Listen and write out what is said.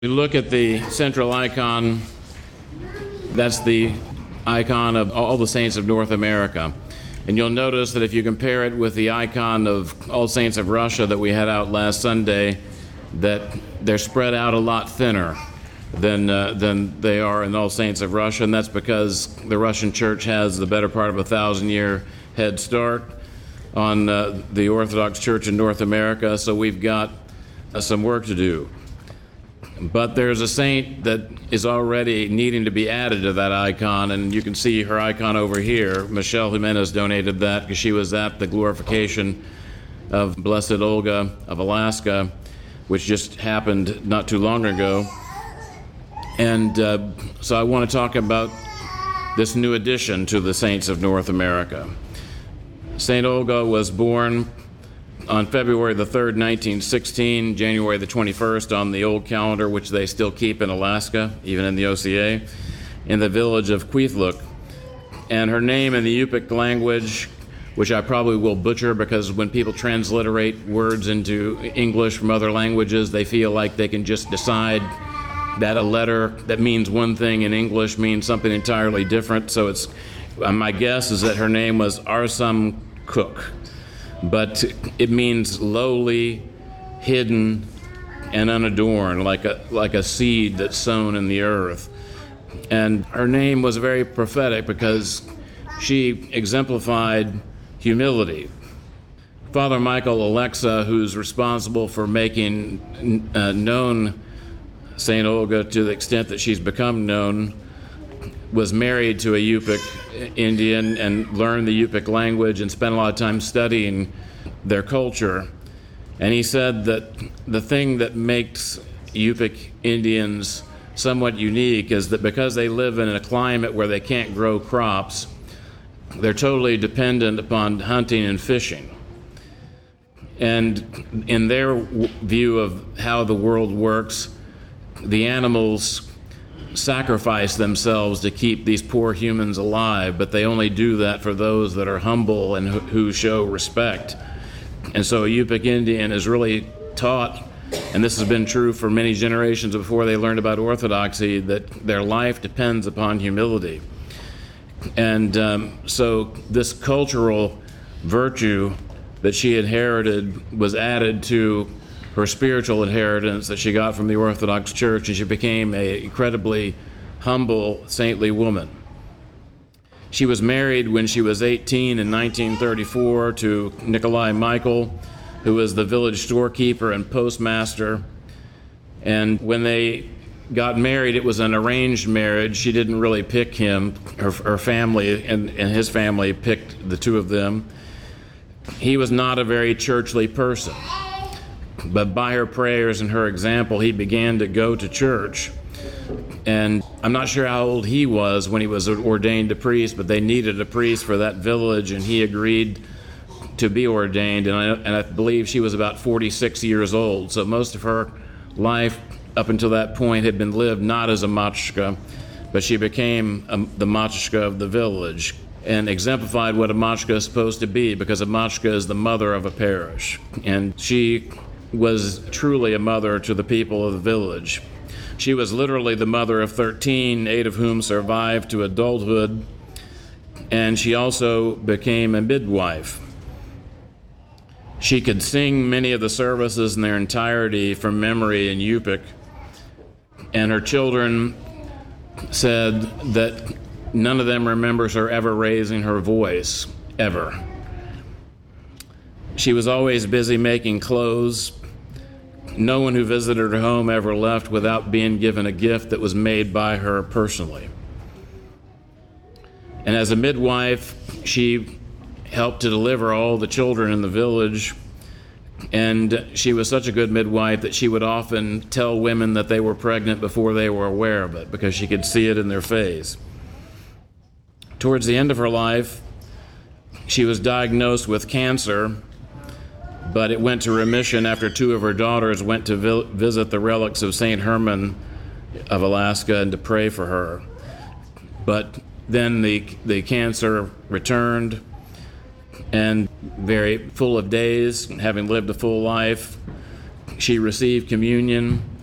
We look at the central icon. That's the icon of all the saints of North America. And you'll notice that if you compare it with the icon of All Saints of Russia that we had out last Sunday, that they're spread out a lot thinner than they are in All Saints of Russia, and that's because the Russian Church has the better part of a 1,000-year head start on the Orthodox Church in North America, so we've got some work to do. But there's a saint that is already needing to be added to that icon, and you can see her icon over here. Michelle Jimenez donated that because she was at the glorification of Blessed Olga of Alaska, which just happened not too long ago. And so I want to talk about this new addition to the saints of North America. St. Olga was born on February the 3rd, 1916, January the 21st on the old calendar, which they still keep in Alaska, even in the OCA, in the village of Kwethluk. And her name in the Yupik language, which I probably will butcher because when people transliterate words into English from other languages, they feel like they can just decide that a letter that means one thing in English means something entirely different. So it's my guess is that her name was Arsam Cook. But it means lowly, hidden, and unadorned, like a seed that's sown in the earth. And her name was very prophetic because she exemplified humility. Father Michael Alexa, who's responsible for making known St. Olga to the extent that she's become known, was married to a Yupik Indian and learned the Yupik language and spent a lot of time studying their culture. And he said that the thing that makes Yupik Indians somewhat unique is that because they live in a climate where they can't grow crops, they're totally dependent upon hunting and fishing. And in their view of how the world works, the animals sacrifice themselves to keep these poor humans alive, but they only do that for those that are humble and who show respect. And so a Yupik Indian is really taught, and this has been true for many generations before they learned about Orthodoxy, that their life depends upon humility. And so this cultural virtue that she inherited was added to her spiritual inheritance that she got from the Orthodox Church, and she became an incredibly humble, saintly woman. She was married when she was 18 in 1934 to Nikolai Michael, who was the village storekeeper and postmaster. And when they got married, it was an arranged marriage. She didn't really pick him. Her family and his family picked the two of them. He was not a very churchly person. But by her prayers and her example, he began to go to church. And I'm not sure how old he was when he was ordained a priest, but they needed a priest for that village, and he agreed to be ordained. And I believe she was about 46 years old. So most of her life up until that point had been lived not as a matshka, but she became the matshka of the village and exemplified what a matshka is supposed to be, because a matshka is the mother of a parish. And she was truly a mother to the people of the village. She was literally the mother of 13, 8 of whom survived to adulthood, and she also became a midwife. She could sing many of the services in their entirety from memory in Yupik, and her children said that none of them remembers her ever raising her voice, ever. She was always busy making clothes. No one who visited her home ever left without being given a gift that was made by her personally. And as a midwife, she helped to deliver all the children in the village. And she was such a good midwife that she would often tell women that they were pregnant before they were aware of it, because she could see it in their face. Towards the end of her life, she was diagnosed with cancer, but it went to remission after 2 of her daughters went to visit the relics of St. Herman of Alaska and to pray for her. But then the cancer returned, and very full of days, having lived a full life, she received communion